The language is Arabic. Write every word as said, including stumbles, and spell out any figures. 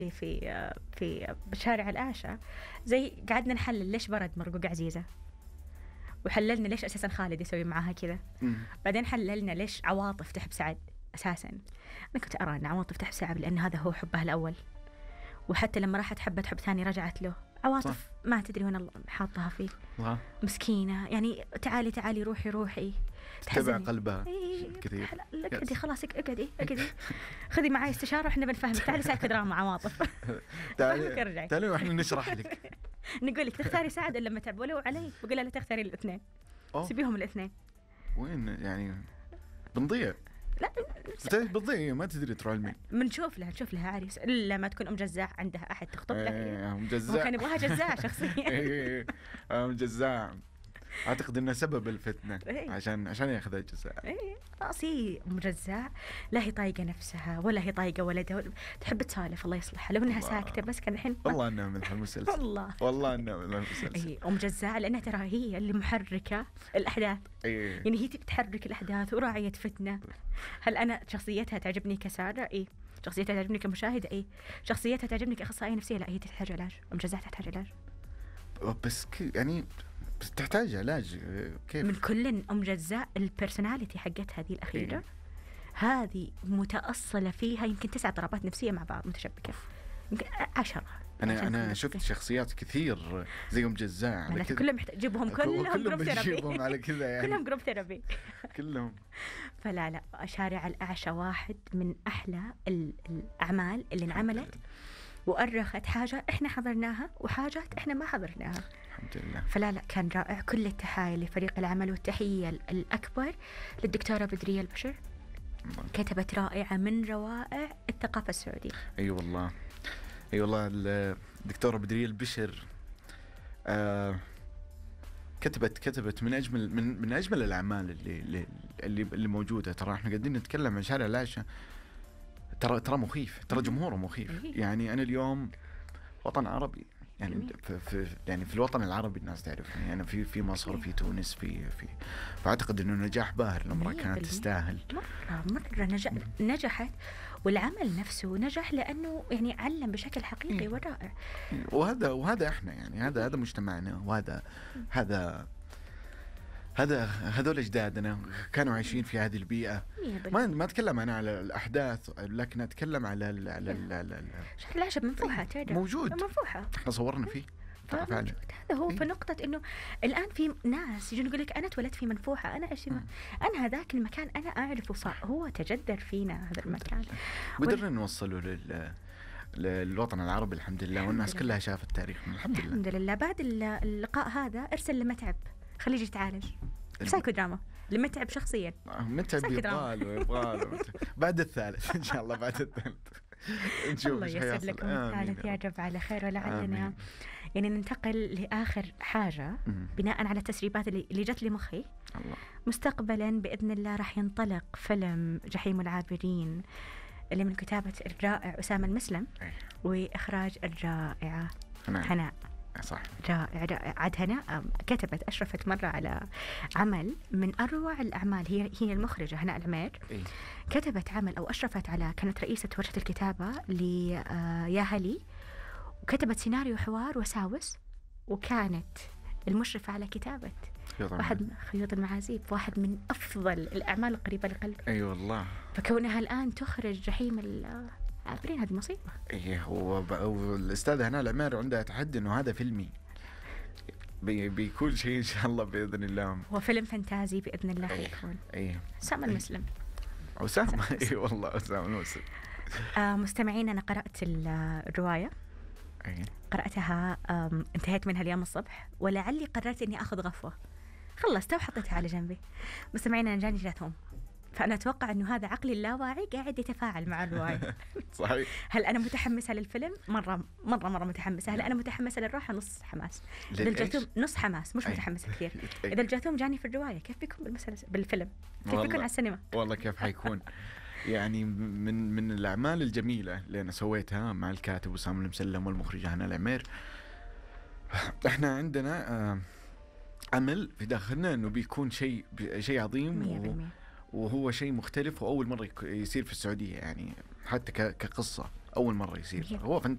في في شارع الآشا زي قعدنا نحلل ليش برد مرقوق عزيزة، وحللنا ليش أساسا خالد يسوي معاها كذا، بعدين حللنا ليش عواطف تحب سعد أساسا. أنا كنت أرى أن عواطف تحب سعد لأن هذا هو حبها الأول، وحتى لما راحت حبت حب ثاني رجعت له. عواطف صح. ما تدري وين حاطها فيه الله. مسكينة يعني، تعالي تعالي روحي روحي تتبع قلبها إيه كثير. اقعدي خلاص اقعدي اقعدي خذي معي استشارة واحنا بنفهمك. تعالي سايكو دراما عواطف تعالي تعالي واحنا نشرح لك نقول لك تختاري سعد ولا متعب ولو علي، بقول لا تختاري الاثنين، سيبيهم الاثنين. وين يعني بنضيع؟ لا بتضيع ما تدري تروح لمين. بنشوف لها نشوف لها عريس الا ما تكون ام جزاع عندها احد تخطب له. ايه ام جزاع كان يبغاها جزاع شخصيا. ايه ام جزاع اعتقد انه سبب الفتنه عشان عشان ياخذ الجزاء. ايه راسي ام جزاع لا هي طايقه نفسها ولا هي طايقه ولدها، تحب تسالف الله يصلحها. لو انها ساكته بس كان الحين والله انها من المسلسل. والله والله انها من المسلسل. ايه ام جزاع لانها ترى هي اللي محركه الاحداث. ايه يعني هي تحرك الاحداث وراعيه فتنه. هل انا شخصيتها تعجبني كساره؟ ايه. شخصيتها تعجبني كمشاهده؟ ايه. شخصيتها تعجبني كاخصائيه نفسيه؟ لا هي تحتاج علاج. ام جزاع تحتاج علاج بس يعني بس تحتاج علاج كيف؟ من كل أم جزاء البرسوناليتي حقتها هذه الأخيرة إيه؟ هذه متأصلة فيها يمكن تسع اضطرابات نفسية مع بعض متشبكة، يمكن عشرة. أنا أنا شفت شخصيات كثير زي أم جزاء على كذا، كلهم محتاج جيبهم كلهم جروب ثيرابي على كذا يعني كلهم جروب ثيرابي كلهم. فلا لا شارع الأعشى واحد من أحلى الأعمال اللي انعملت وأرخت حاجة إحنا حضرناها وحاجات إحنا ما حضرناها الحمد لله. فلا لا كان رائع. كل التحايا لفريق العمل والتحية الأكبر للدكتورة بدرية البشر، كتبت رائعة من روائع الثقافة السعودية. أي أيوة والله أي أيوة والله الدكتورة بدرية البشر آه كتبت كتبت من أجمل من من أجمل الأعمال اللي اللي اللي موجودة. ترى إحنا قاعدين نتكلم عن شارع العاشا، ترى ترى مخيف، ترى جمهوره مخيف. يعني أنا اليوم وطن عربي يعني في, في يعني في الوطن العربي الناس تعرفني يعني، أنا في في مصر في تونس في في فأعتقد إنه نجاح باهر. الأمرأة كانت تستاهل مرة مرة نجح نجحت، والعمل نفسه نجح لأنه يعني علم بشكل حقيقي ورائع. وهذا وهذا إحنا يعني هذا هذا مجتمعنا، وهذا هذا هذا هذول أجدادنا كانوا عايشين في هذه البيئة. ما ما أتكلم أنا على الأحداث لكن أتكلم على ال على ال على شارع العاشا منفوحة موجود منفوحة إحنا صورنا فيه فعلا. هذا هو في نقطة إنه الآن في ناس يجون يقول لك أنا اتولدت في منفوحة، أنا إيش أنا هذاك المكان أنا أعرفه صار هو تجذر فينا هذا المكان. قدرنا نوصله لل للوطن العربي الحمد لله، والناس كلها شافت تاريخنا الحمد لله. الحمد لله. بعد اللقاء هذا ارسل لمتعب خليه يجي يتعالج سايكو دراما لمتعب شخصيا. متعب يبغاله ويبغاله بعد الثالث إن شاء الله بعد الثالث نشوف الله يسعد لكم الثالث يا رب على خير. ولعلنا يعني ننتقل لآخر حاجة بناء على التسريبات اللي, اللي جت لمخي. الله. مستقبلا بإذن الله راح ينطلق فيلم جحيم العابرين اللي من كتابة الرائع أسامة المسلم وإخراج الرائعة هناء. صح. رائع رائع. عاد هناء كتبت أشرفت مرة على عمل من أروع الأعمال، هي هي المخرجة هناء العمير. إيه؟ كتبت عمل أو أشرفت على كانت رئيسة ورشة الكتابة ليا هلي، وكتبت سيناريو حوار وساوس، وكانت المشرفة على كتابة واحد خيوط المعازيب، واحد من أفضل الأعمال القريبة لقلبي. أي أيوة والله. فكونها الآن تخرج جحيم العابرين هذه مصيبة. إيه هو الأستاذة هناء العمير عندها تحدي إنه هذا فيلمي بي بيكون شيء إن شاء الله بإذن الله. هو فيلم فانتازي بإذن الله حيكون. أيه. أسامة المسلم. أسامة إيه والله أسامة المسلم. آه مستمعين أنا قرأت الرواية. أيه. قرأتها انتهيت منها اليوم الصبح، ولعلي قررت إني أخذ غفوة خلصتها وحطيتها على جنبي. مستمعين أنا جاني جاتهم، فأنا أتوقع أنه هذا عقلي اللاواعي قاعد يتفاعل مع الرواية. صحيح. هل أنا متحمسة للفيلم؟ مرة مرة مرة متحمسة. هل أنا متحمسة للراحة؟ نص حماس. إذا الجاثوم نص حماس مش متحمسة كثير. إذا الجاثوم جاني في الرواية كيف بيكون بالمسلسل بالفيلم؟ كيف بيكون على السينما؟ والله كيف حيكون. يعني من من الأعمال الجميلة اللي أنا سويتها مع الكاتب أسامة المسلم والمخرجة هناء العمير. إحنا عندنا عمل في داخلنا إنه بيكون شيء شيء عظيم و وهو شيء مختلف وأول مرة يصير في السعودية، يعني حتى كقصة أول مرة يصير. هو فانت